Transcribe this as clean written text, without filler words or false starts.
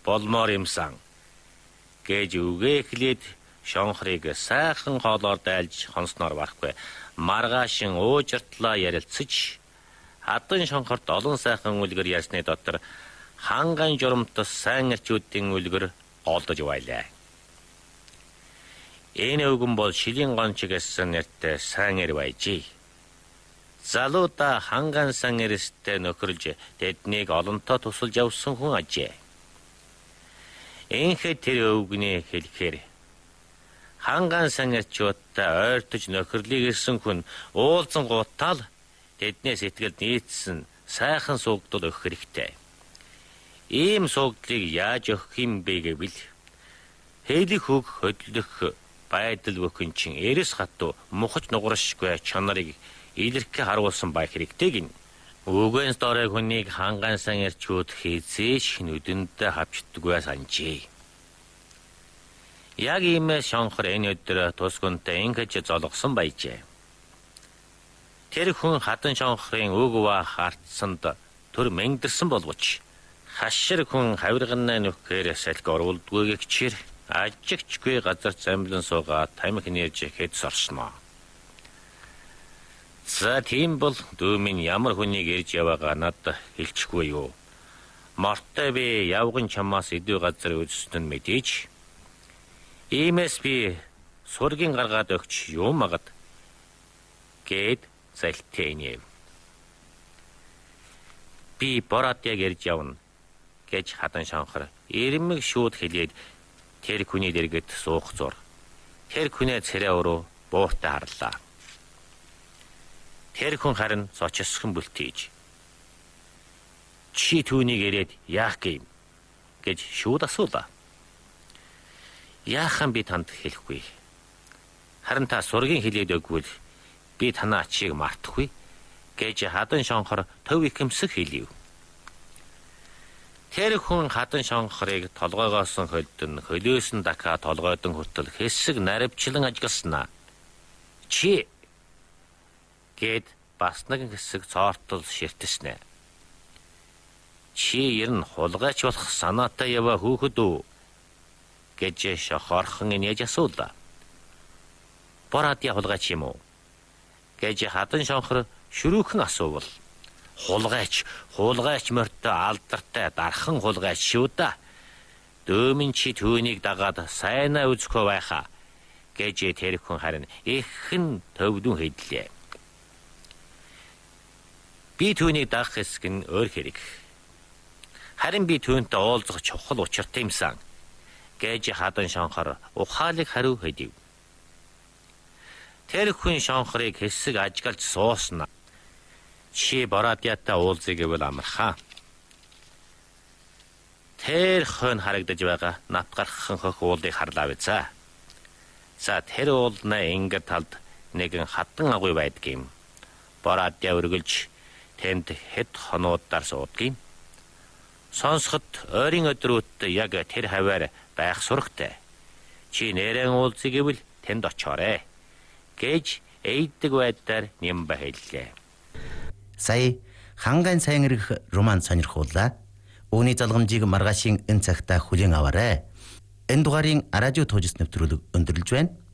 болмоор юмсан гэж үгээхлээд шонхрыг сайхан хоолоор дайлж хонсноор барахгүй маргаашин уужиртлаа ярилцаж хатан шонхорт олон сайхан үлгэр ярьсны дотор ханган журамтас сайн эрчүүдийн үлгэр олдож байлаа. Энэ өвгөн бол шилийн гонч гэсэн нэртэй сайн эр байжээ. Залуудаа ханган сан эрэстэй нөхөрлж тэднийг олонтоо тусалж явсан хүн ажээ. Энхэд тэр өвгөний хэлэхээр ханган сан эрчүүдтэй ойртож нөхөрлийг ирсэн хүн уулзан гутаал тэдний сэтгэлд нийцсэн сайхан суугдал өгөх хэрэгтэй. Ийм суугдлыг яаж өгөх юм бэ гэвэл хэлэх үг хөдлөх байдал бүхэн чин эрэс хатуу мухаж нугаршгүй чанарыг илэрхий харуулсан байх хэрэгтэй гин. Үгэнс дорой хүнийг ханган сан эрчүүд хийзээш нүдэндээ хавчдаггүй санджээ. Яг иймээс шонхор энэ өдөр тусгунтай ингэж золгосон байжээ. Тэр хүн хатан шонхрын үг ба хартсанд төр мэнгдэрсэн боловч хашир хүн хавирганаа нөхөөр салхи оруулдгүй гэгчээр ажигчгүй газар замлан суугаад тамхи нэрж хэд сорсноо. За тийм бол дүүмийн ямар хүнийг ирж яваагаа надад хэлчихгүй юу. Мортой би явган чамаас идэв газар үзсэн нь мэдээж. Иймээс би сургийн гаргаад өгч юм магад гээд залтэнэв. Би боратяг ирж явна гэж хатан шонхор ирмэг шууд хэлээд тэр хүний дэргэд суух зур. Тэр хүнээ царай өрөө бууртаа харлаа. Тэр хүн харин зочисхон бүлтийж чи түүнийг ирээд яах гэм гэж шууд асуулаа. Яахан би танд хэлэхгүй. Харин та сургийн хэлээд өгвөл би танаа ачийг мартахгүй гэж хатан шонхор төв ихэмсэх хэлив. Тэр хүн хатан шонхорыг толгойгоос хөлдөн хөлөөс нь дахиад толгойдон хүртэл хэсэг наривчлан ажигласнаа. Чи гэд бас нэг хэсэг цоортол ширтснэ. Чи ерн хулгайч болох санаатай яваа хүүхэд үү гэж шохорхон инээж асуулаа. Боратя хулгайч юм уу гэж хатан шонхор шүрүүхэн асуувал хулгайч морьтой алдартай дархан хулгайч шүү да. Дөөмин чи түүнийг дагаад сайнаа үзэхгүй байхаа гэж тэр хүн харин ихэн төвдөн хэллээ. Би түүнийг дагах хэсэг нь өөр хэрэг. Харин би түүнтэй уулзах чухал учиртай юмсан гэж хатан шонхор ухаалаг хариу хэдив. Тэр хүн шонхорыг хэсэг ажиглаж суусна. Чи боратяатай уулзъя гэвэл амархаа. Тэр хүн харагдаж байгаа нат гархан хөх уулыг харлаа биз. За тэр уулнаа ингэр талд нэгэн хатан агуй байдгийм. Боратя өргөлж тэнд хэд хонуудаар суудгийм. Сонсоход ойрын өдрүүд яг тэр хаваар байх сурагтай. Чи нэрэн уулзъя гэвэл тэнд очоорой гэж эйдэг байдлаар нямба хэллээ. Сая ханган сайн ирэх роман сонирхууллаа. Үүний залгамжийг маргаашийн энэ цагта хүлээн аваарай. Энэ дугаарыг радио туужис нэвтрүүлэг өндөрлөж байна.